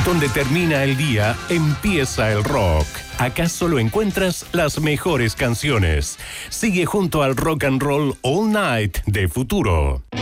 Donde termina el día, empieza el rock. Acá solo encuentras las mejores canciones. Sigue junto al Rock and Roll All Night de Futuro.